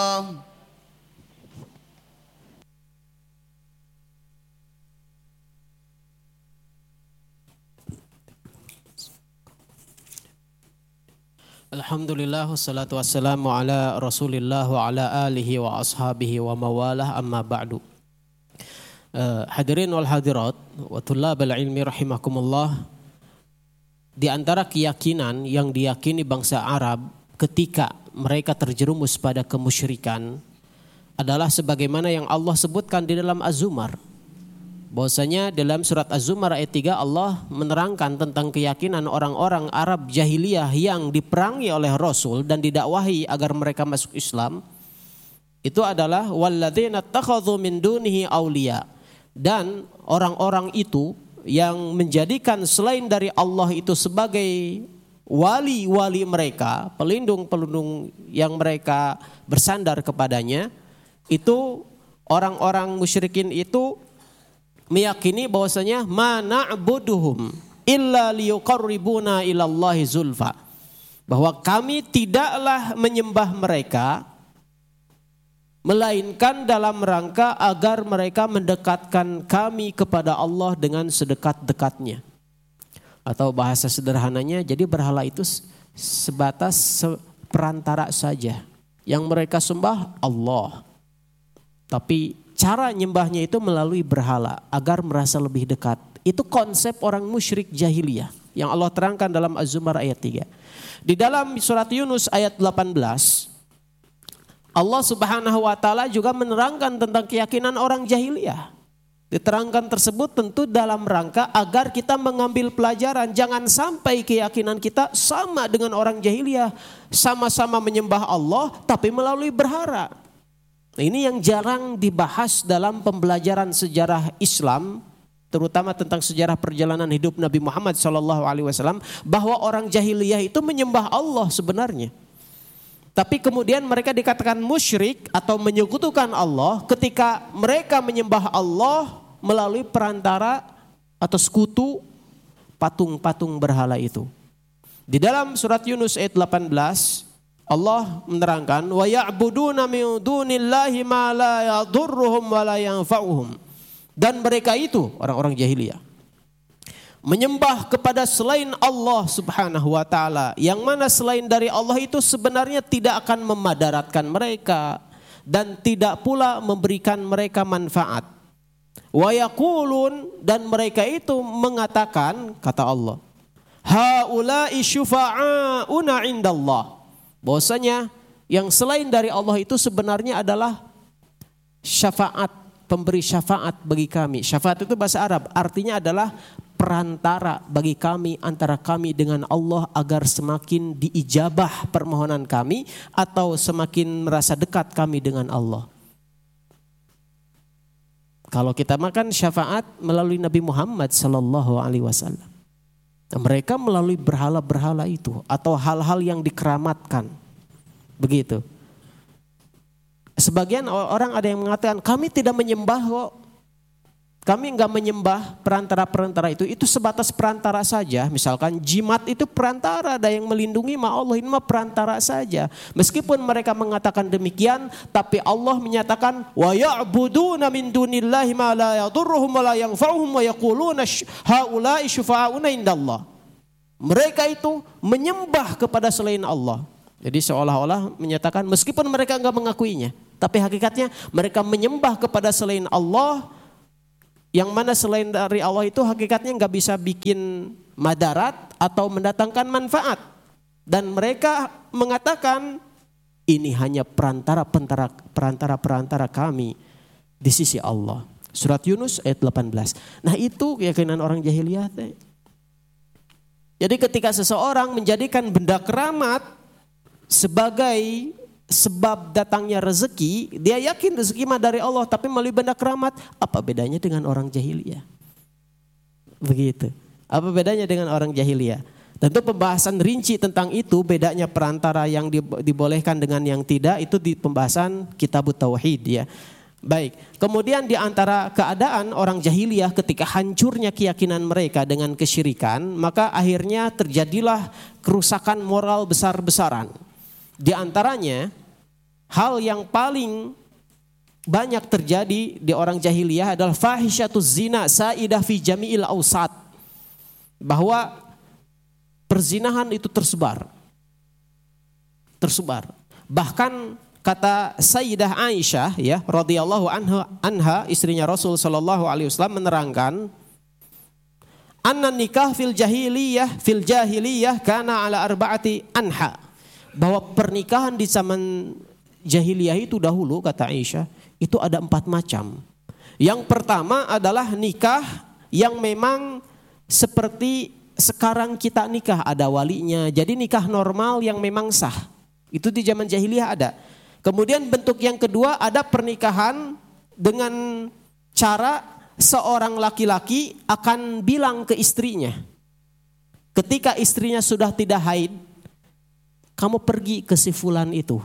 Alhamdulillah wassalatu wassalamu ala Rasulillah wa ala alihi wa ashabihi wa mawalah amma ba'du. Hadirin wal hadirat wa tullabal ilmi rahimakumullah. Di antara keyakinan yang diyakini bangsa Arab ketika mereka terjerumus pada kemusyrikan adalah sebagaimana yang Allah sebutkan di dalam Az-Zumar. Bahwasanya dalam surat Az-Zumar ayat 3 Allah menerangkan tentang keyakinan orang-orang Arab jahiliyah yang diperangi oleh Rasul dan didakwahi agar mereka masuk Islam. Itu adalah walladzina takhadhu min dunihi auliya, dan orang-orang itu yang menjadikan selain dari Allah itu sebagai wali-wali mereka, pelindung-pelindung yang mereka bersandar kepadanya. Itu orang-orang musyrikin itu meyakini bahwasanya ma na'buduhum illa liyuqarribuna ilallahi zulfa, bahwa kami tidaklah menyembah mereka melainkan dalam rangka agar mereka mendekatkan kami kepada Allah dengan sedekat-dekatnya. Atau bahasa sederhananya, jadi berhala itu sebatas perantara saja. Yang mereka sembah Allah, tapi cara nyembahnya itu melalui berhala agar merasa lebih dekat. Itu konsep orang musyrik jahiliyah yang Allah terangkan dalam Az-Zumar ayat 3. Di dalam surat Yunus ayat 18, Allah Subhanahu wa taala juga menerangkan tentang keyakinan orang jahiliyah. Diterangkan tersebut tentu dalam rangka agar kita mengambil pelajaran, jangan sampai keyakinan kita sama dengan orang jahiliyah, sama-sama menyembah Allah tapi melalui berhala. Nah, ini yang jarang dibahas dalam pembelajaran sejarah Islam, terutama tentang sejarah perjalanan hidup Nabi Muhammad SAW, bahwa orang jahiliyah itu menyembah Allah sebenarnya. Tapi kemudian mereka dikatakan musyrik atau menyekutukan Allah ketika mereka menyembah Allah melalui perantara atau sekutu patung-patung berhala itu. Di dalam surat Yunus ayat 18, Allah menerangkan wa ya'buduna min dunillahi ma la yadurruhum wa la yanfa'uhum. Dan mereka itu orang-orang jahiliyah menyembah kepada selain Allah Subhanahu wa taala, yang mana selain dari Allah itu sebenarnya tidak akan memadaratkan mereka dan tidak pula memberikan mereka manfaat. Wa yaqulun, dan mereka itu mengatakan, kata Allah, haula'i syufa'auna 'indallah, bahwasanya yang selain dari Allah itu sebenarnya adalah syafaat, pemberi syafaat bagi kami. Syafaat itu bahasa Arab, artinya adalah perantara bagi kami, antara kami dengan Allah agar semakin diijabah permohonan kami atau semakin merasa dekat kami dengan Allah. Kalau kita makan syafaat melalui Nabi Muhammad SAW, mereka melalui berhala-berhala itu atau hal-hal yang dikeramatkan. Begitu. Sebagian orang ada yang mengatakan kami tidak menyembah kok. Kami enggak menyembah perantara-perantara itu sebatas perantara saja. Misalkan jimat itu perantara, ada yang melindungi Allah, ini mah perantara saja. Meskipun mereka mengatakan demikian, tapi Allah menyatakan wa ya'buduna min dunillahi ma la yadurruhum wa la yanfa'uhum wa yaquluna haula'i syufa'auna indallah. Mereka itu menyembah kepada selain Allah. Jadi seolah-olah menyatakan meskipun mereka enggak mengakuinya, tapi hakikatnya mereka menyembah kepada selain Allah, yang mana selain dari Allah itu hakikatnya enggak bisa bikin madarat atau mendatangkan manfaat. Dan mereka mengatakan ini hanya perantara kami di sisi Allah. Surat Yunus ayat 18. Nah, itu keyakinan orang jahiliyah. Jadi ketika seseorang menjadikan benda keramat sebagai sebab datangnya rezeki, dia yakin rezeki mah dari Allah, tapi melalui benda keramat. Apa bedanya dengan orang jahiliyah? Begitu. Apa bedanya dengan orang jahiliyah? Tentu pembahasan rinci tentang itu, bedanya perantara yang dibolehkan dengan yang tidak, itu di pembahasan Kitabut Tauhid ya. Baik, kemudian di antara keadaan orang jahiliyah ketika hancurnya keyakinan mereka dengan kesyirikan, maka akhirnya terjadilah kerusakan moral besar-besaran. Di antaranya hal yang paling banyak terjadi di orang jahiliyah adalah fahisyatuz zina saidah fi jami'il awsat. Bahwa perzinahan itu tersebar. Bahkan kata Sayyidah Aisyah ya radhiyallahu anha istrinya Rasul sallallahu alaihi wasallam menerangkan anna nikah fil jahiliyah kana ala arba'ati anha. Bahwa pernikahan di zaman jahiliyah itu dahulu kata Aisyah itu ada 4 macam. Yang pertama adalah nikah yang memang seperti sekarang kita nikah, ada walinya. Jadi nikah normal yang memang sah. Itu di zaman jahiliyah ada. Kemudian bentuk yang kedua ada pernikahan dengan cara seorang laki-laki akan bilang ke istrinya. Ketika istrinya sudah tidak haid, kamu pergi ke si fulan itu.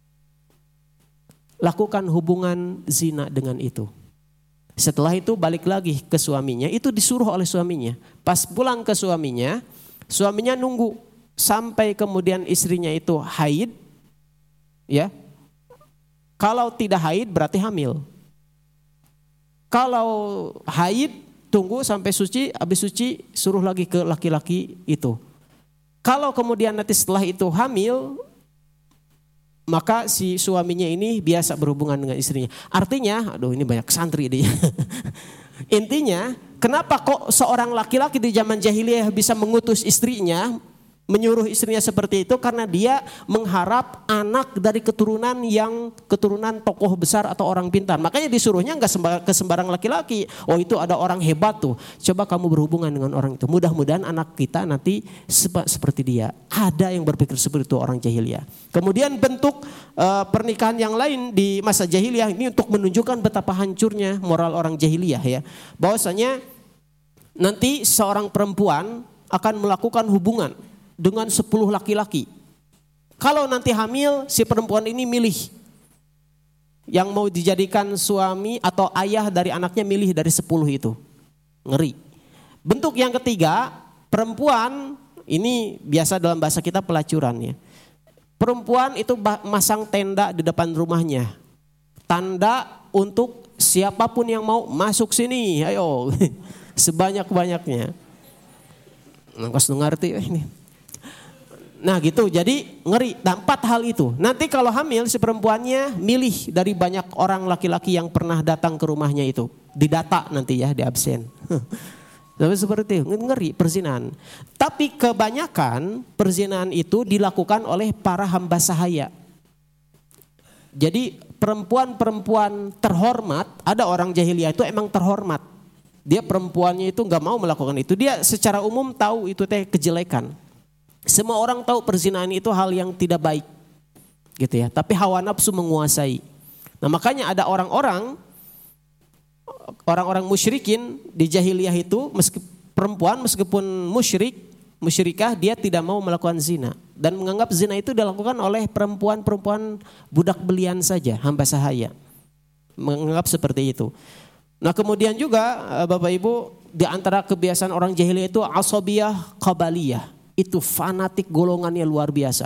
Lakukan hubungan zina dengan itu. Setelah itu balik lagi ke suaminya, itu disuruh oleh suaminya. Pas pulang ke suaminya, suaminya nunggu sampai kemudian istrinya itu haid. Ya. Kalau tidak haid berarti hamil. Kalau haid tunggu sampai suci, habis suci suruh lagi ke laki-laki itu. Kalau kemudian nanti setelah itu hamil, maka si suaminya ini biasa berhubungan dengan istrinya. Artinya, aduh ini banyak santri dia. Intinya, kenapa kok seorang laki-laki di zaman jahiliyah bisa mengutus istrinya, menyuruh istrinya seperti itu? Karena dia mengharap anak dari keturunan tokoh besar atau orang pintar. Makanya disuruhnya enggak ke sembarang laki-laki. Oh itu ada orang hebat tuh. Coba kamu berhubungan dengan orang itu. Mudah-mudahan anak kita nanti seperti dia. Ada yang berpikir seperti itu orang jahiliyah. Kemudian bentuk pernikahan yang lain di masa jahiliyah ini untuk menunjukkan betapa hancurnya moral orang jahiliyah ya. Bahwasanya nanti seorang perempuan akan melakukan hubungan dengan 10 laki-laki. Kalau nanti hamil, si perempuan ini milih yang mau dijadikan suami atau ayah dari anaknya, milih dari 10 itu. Ngeri. Bentuk yang ketiga, perempuan ini biasa dalam bahasa kita pelacuran ya. Perempuan itu masang tenda di depan rumahnya. Tanda untuk siapapun yang mau masuk sini, ayo. Sebanyak-banyaknya. Nggak ngerti ini. Nah gitu, jadi ngeri. Nah, 4 hal itu. Nanti kalau hamil si perempuannya milih dari banyak orang laki-laki yang pernah datang ke rumahnya itu. Didata nanti ya, di absen. Tapi seperti itu, ngeri perzinahan. Tapi kebanyakan perzinahan itu dilakukan oleh para hamba sahaya. Jadi perempuan-perempuan terhormat, ada orang jahiliyah itu emang terhormat. Dia perempuannya itu gak mau melakukan itu. Dia secara umum tahu itu teh kejelekan. Semua orang tahu perzinahan itu hal yang tidak baik, gitu ya. Tapi hawa nafsu menguasai. Nah makanya ada orang-orang musyrikin di jahiliyah itu, meskipun musyrikah, dia tidak mau melakukan zina dan menganggap zina itu dilakukan oleh perempuan-perempuan budak belian saja, hamba sahaya. Menganggap seperti itu. Nah kemudian juga Bapak Ibu, di antara kebiasaan orang jahiliyah itu asabiyah qabaliyah. Itu fanatik golongannya luar biasa.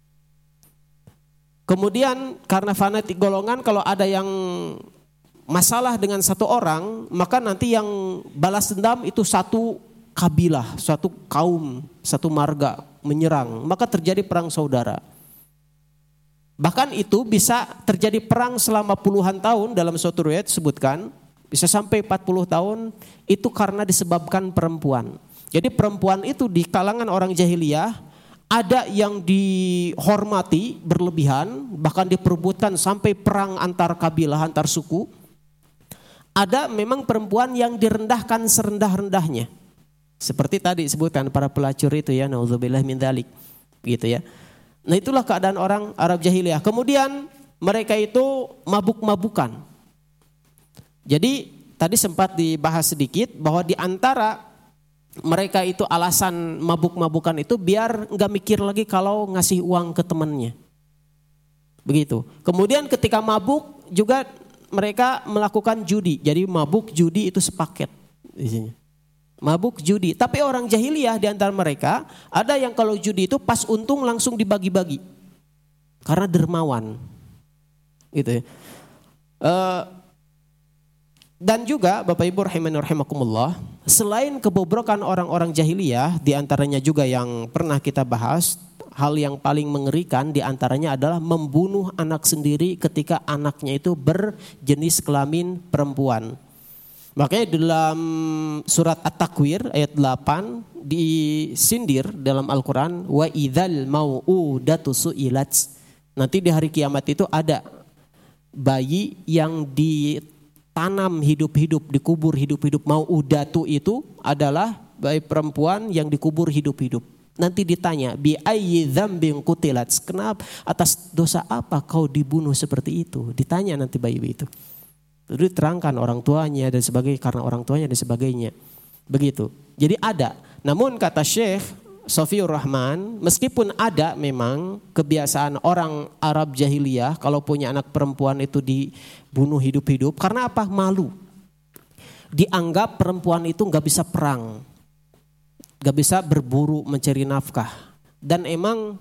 Kemudian karena fanatik golongan, kalau ada yang masalah dengan satu orang, maka nanti yang balas dendam itu satu kabilah, satu kaum, satu marga menyerang. Maka terjadi perang saudara. Bahkan itu bisa terjadi perang selama puluhan tahun, dalam suatu riwayat disebutkan bisa sampai 40 tahun, itu karena disebabkan perempuan. Jadi perempuan itu di kalangan orang jahiliyah ada yang dihormati berlebihan, bahkan diperebutkan sampai perang antar kabilah, antar suku. Ada memang perempuan yang direndahkan serendah-rendahnya. Seperti tadi disebutkan para pelacur itu ya, nauzubillah min dzalik, gitu ya. Nah itulah keadaan orang Arab jahiliyah. Kemudian mereka itu mabuk-mabukan. Jadi tadi sempat dibahas sedikit bahwa di antara mereka itu alasan mabuk-mabukan itu biar nggak mikir lagi kalau ngasih uang ke temannya. Begitu. Kemudian ketika mabuk juga mereka melakukan judi. Jadi mabuk judi itu sepaket isinya. Mabuk judi. Tapi orang jahiliyah di antara mereka ada yang kalau judi itu pas untung langsung dibagi-bagi. Karena dermawan. gitu ya. Dan juga Bapak Ibu rahimani rahimakumullah, selain kebobrokan orang-orang jahiliyah, di antaranya juga yang pernah kita bahas, hal yang paling mengerikan di antaranya adalah membunuh anak sendiri ketika anaknya itu berjenis kelamin perempuan. Makanya dalam surat At-Takwir ayat 8 disindir dalam Al-Quran, wa idzal mau'udatu su'ilat. Nanti di hari kiamat itu ada bayi yang ditanam hidup-hidup, dikubur hidup-hidup. Mau'udatu itu adalah bayi perempuan yang dikubur hidup-hidup. Nanti ditanya, bi ayyi dzambin qutilat, kenapa, atas dosa apa kau dibunuh seperti itu? Ditanya nanti bayi itu. Lalu diterangkan orang tuanya dan sebagainya, karena orang tuanya dan sebagainya. Begitu. Jadi ada. Namun kata Syekh Sofiur Rahman, meskipun ada memang kebiasaan orang Arab jahiliyah kalau punya anak perempuan itu dibunuh hidup-hidup. Karena apa? Malu. Dianggap perempuan itu gak bisa perang, gak bisa berburu mencari nafkah. Dan emang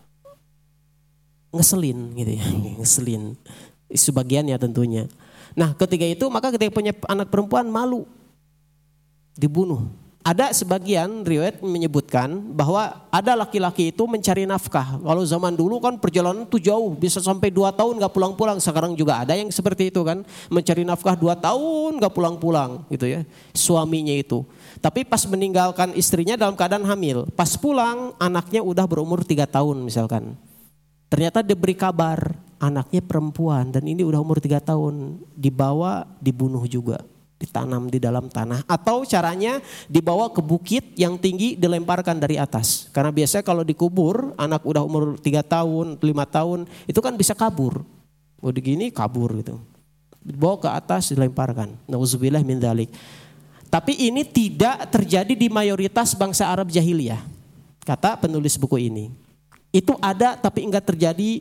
ngeselin gitu ya, ngeselin. Sebagiannya tentunya. Nah ketika itu maka ketika punya anak perempuan malu dibunuh. Ada sebagian riwayat menyebutkan bahwa ada laki-laki itu mencari nafkah. Kalau zaman dulu kan perjalanan itu jauh, bisa sampai 2 tahun gak pulang-pulang. Sekarang juga ada yang seperti itu kan, mencari nafkah 2 tahun gak pulang-pulang gitu ya, suaminya itu. Tapi pas meninggalkan istrinya dalam keadaan hamil, pas pulang anaknya udah berumur 3 tahun misalkan. Ternyata diberi kabar anaknya perempuan dan ini udah umur 3 tahun, dibawa dibunuh juga, ditanam di dalam tanah. Atau caranya dibawa ke bukit yang tinggi, dilemparkan dari atas. Karena biasanya kalau dikubur anak udah umur 3 tahun, 5 tahun itu kan bisa kabur. Mau begini kabur gitu. Dibawa ke atas, dilemparkan. Nauzubillah min dzalik. Tapi ini tidak terjadi di mayoritas bangsa Arab jahiliyah, kata penulis buku ini. Itu ada tapi enggak terjadi,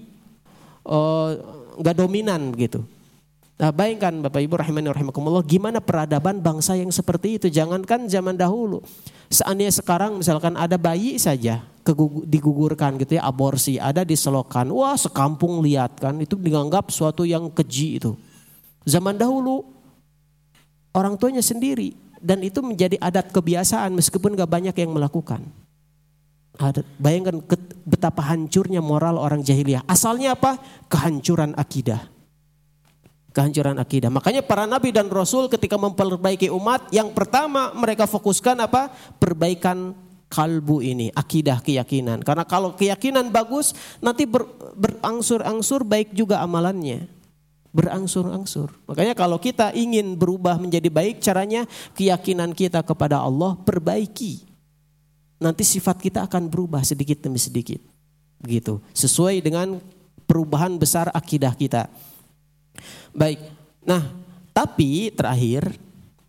enggak dominan begitu. Nah, bayangkan Bapak Ibu rahimani rahimakumullah, gimana peradaban bangsa yang seperti itu. Jangankan zaman dahulu, seandainya sekarang misalkan ada bayi saja digugurkan gitu ya, aborsi, ada diselokan, wah sekampung lihat kan, itu dianggap suatu yang keji itu. Zaman dahulu orang tuanya sendiri, dan itu menjadi adat kebiasaan meskipun gak banyak yang melakukan. Bayangkan betapa hancurnya moral orang jahiliyah. Asalnya apa? Kehancuran akidah. Kehancuran akidah. Makanya para nabi dan rasul ketika memperbaiki umat, yang pertama mereka fokuskan apa? Perbaikan kalbu ini, akidah, keyakinan. Karena kalau keyakinan bagus, nanti berangsur-angsur baik juga amalannya. Berangsur-angsur. Makanya kalau kita ingin berubah menjadi baik, caranya keyakinan kita kepada Allah perbaiki. Nanti sifat kita akan berubah sedikit demi sedikit. Begitu. Sesuai dengan perubahan besar akidah kita. Baik. Nah, tapi terakhir,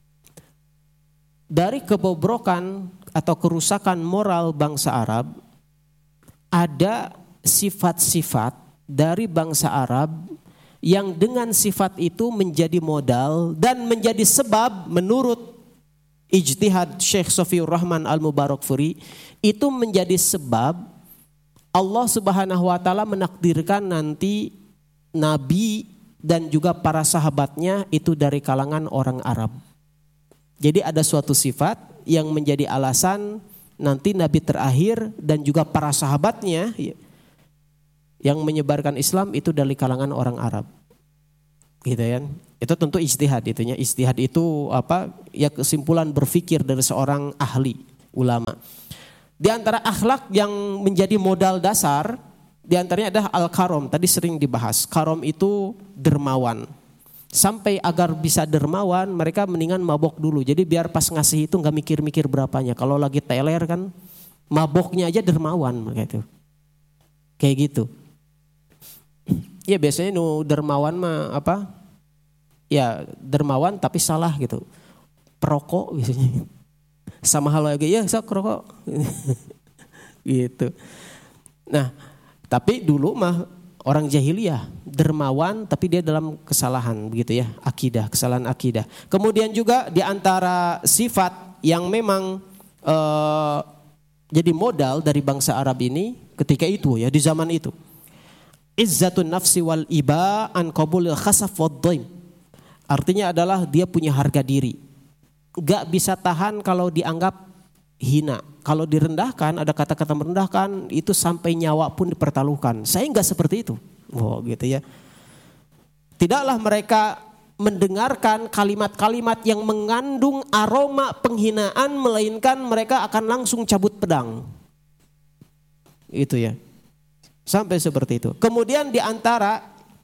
dari kebobrokan atau kerusakan moral bangsa Arab, ada sifat-sifat dari bangsa Arab yang dengan sifat itu menjadi modal dan menjadi sebab menurut ijtihad Syekh Sofiur Rahman Al-Mubarakfuri, itu menjadi sebab Allah Subhanahu wa taala menakdirkan nanti nabi dan juga para sahabatnya itu dari kalangan orang Arab. Jadi ada suatu sifat yang menjadi alasan nanti nabi terakhir dan juga para sahabatnya yang menyebarkan Islam itu dari kalangan orang Arab. Gitu ya. Itu tentu ijtihad itunya. Ijtihad itu apa? Ya kesimpulan berfikir dari seorang ahli ulama. Di antara akhlak yang menjadi modal dasar, di antaranya adalah al-karom. Tadi sering dibahas. Karom itu dermawan. Sampai agar bisa dermawan, mereka mendingan mabok dulu. Jadi biar pas ngasih itu nggak mikir-mikir berapanya. Kalau lagi teler kan, maboknya aja dermawan begitu. Kayak gitu. Ya biasanya dermawan mah apa? Ya dermawan tapi salah gitu. Perokok biasanya. Sama hal lagi, ya sok rokok. Gitu. Nah, tapi dulu mah orang jahiliyah dermawan tapi dia dalam kesalahan begitu ya, akidah, kesalahan akidah. Kemudian juga di antara sifat yang memang jadi modal dari bangsa Arab ini ketika itu ya, di zaman itu izzatun nafsi wal iba an qabulil khasaf wad dhaim. Artinya adalah dia punya harga diri. Gak bisa tahan kalau dianggap hina. Kalau direndahkan, ada kata-kata merendahkan, itu sampai nyawa pun dipertaruhkan. Saya enggak seperti itu. Oh gitu ya. Tidaklah mereka mendengarkan kalimat-kalimat yang mengandung aroma penghinaan, melainkan mereka akan langsung cabut pedang. Itu ya. Sampai seperti itu. Kemudian di antara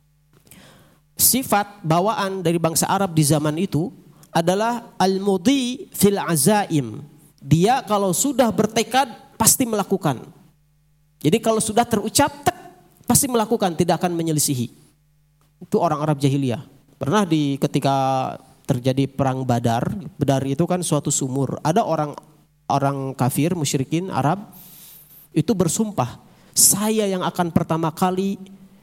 sifat bawaan dari bangsa Arab di zaman itu adalah al-mudhi fil azaim. Dia kalau sudah bertekad pasti melakukan. Jadi kalau sudah terucap pasti melakukan, tidak akan menyelisihi. Itu orang Arab jahiliyah. Pernah ketika terjadi perang Badar itu kan suatu sumur. Ada orang kafir, musyrikin Arab itu bersumpah, saya yang akan pertama kali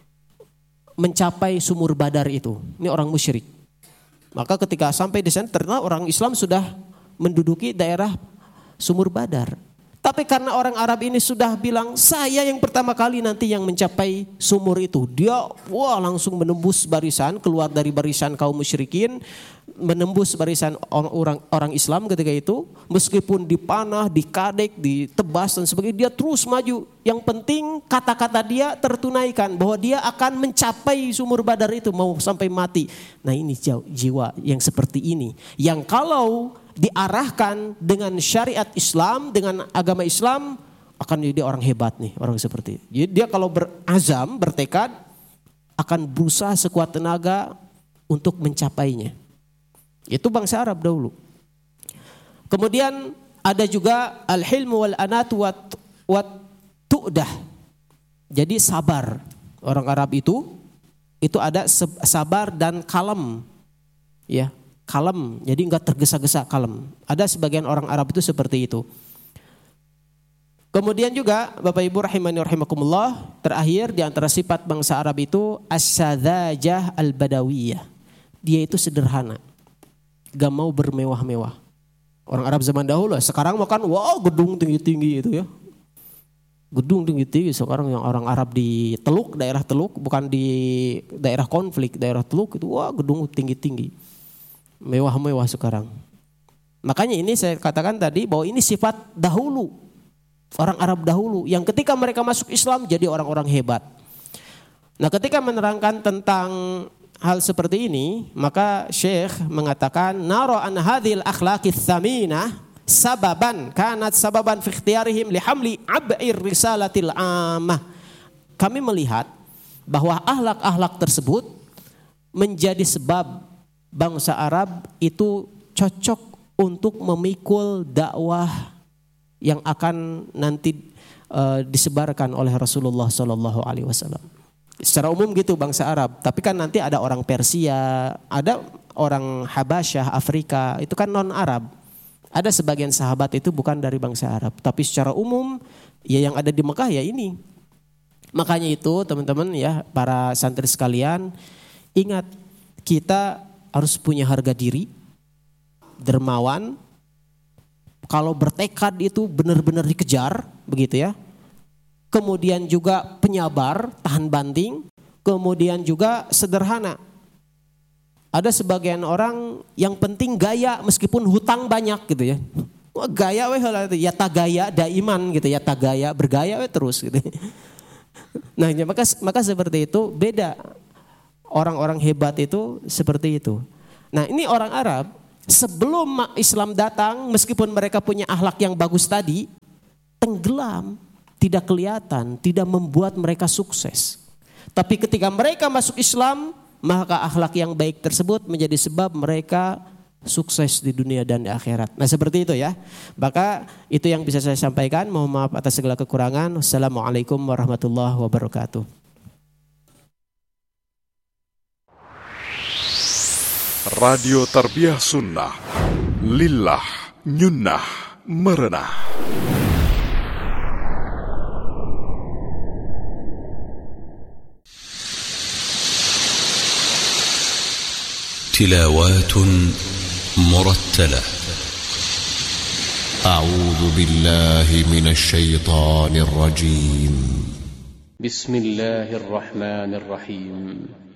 mencapai sumur Badar itu. Ini orang musyrik. Maka ketika sampai di sana ternyata orang Islam sudah menduduki daerah sumur Badar. Tapi karena orang Arab ini sudah bilang, saya yang pertama kali nanti yang mencapai sumur itu. Dia langsung menembus barisan, keluar dari barisan kaum musyrikin, menembus barisan orang Islam ketika itu. Meskipun dipanah, dikadek, ditebas dan sebagainya, dia terus maju. Yang penting kata-kata dia tertunaikan, bahwa dia akan mencapai sumur Badar itu, mau sampai mati. Nah ini jiwa yang seperti ini. Yang kalau diarahkan dengan syariat Islam, dengan agama Islam, akan jadi orang hebat nih, orang seperti itu. Jadi dia kalau berazam, bertekad, akan berusaha sekuat tenaga untuk mencapainya. Itu bangsa Arab dahulu. Kemudian ada juga al-hilmu wal anatu wat tu'dah. Jadi sabar. Orang Arab itu ada sabar dan kalem. Ya. Kalem, jadi enggak tergesa-gesa, kalem. Ada sebagian orang Arab itu seperti itu. Kemudian juga Bapak Ibu rahimani rahimakumullah, terakhir di antara sifat bangsa Arab itu as-sadzajah al-badawiyah. Dia itu sederhana. Gak mau bermewah-mewah. Orang Arab zaman dahulu, sekarang makan gedung tinggi-tinggi itu ya. Gedung tinggi-tinggi, sekarang yang orang Arab di Teluk, daerah Teluk, bukan di daerah konflik, daerah Teluk itu gedung tinggi-tinggi. Mewah-mewah sekarang. Makanya ini saya katakan tadi bahwa ini sifat dahulu. Orang Arab dahulu yang ketika mereka masuk Islam jadi orang-orang hebat. Nah ketika menerangkan tentang hal seperti ini, maka Syekh mengatakan nara an hadhil akhlaqis tsaminah sababan kanat sababan fi ikhtiyarihim li hamli ab'ir risalatil ammah. Kami melihat bahwa akhlak-akhlak tersebut menjadi sebab bangsa Arab itu cocok untuk memikul dakwah yang akan nanti disebarkan oleh Rasulullah SAW. Secara umum gitu bangsa Arab. Tapi kan nanti ada orang Persia, ada orang Habasyah, Afrika, itu kan non Arab. Ada sebagian sahabat itu bukan dari bangsa Arab. Tapi secara umum ya yang ada di Mekah ya ini. Makanya itu teman-teman ya, para santri sekalian, ingat kita harus punya harga diri, dermawan. Kalau bertekad itu benar-benar dikejar, begitu ya. Kemudian juga penyabar, tahan banting. Kemudian juga sederhana. Ada sebagian orang yang penting gaya meskipun hutang banyak gitu ya. Gaya ya tagaya daiman gitu ya, tagaya bergaya terus gitu. Nah, maka seperti itu beda. Orang-orang hebat itu seperti itu. Nah ini orang Arab sebelum Islam datang, meskipun mereka punya akhlak yang bagus tadi, tenggelam, tidak kelihatan, tidak membuat mereka sukses. Tapi ketika mereka masuk Islam, maka akhlak yang baik tersebut menjadi sebab mereka sukses di dunia dan di akhirat. Nah seperti itu ya. Maka itu yang bisa saya sampaikan. Mohon maaf atas segala kekurangan. Wassalamualaikum warahmatullahi wabarakatuh. Radio Tarbiyah Sunnah Lillah Nyunnah Merenah. تلاوات مرتلة. أعوذ بالله من الشيطان الرجيم. بسم الله الرحمن الرحيم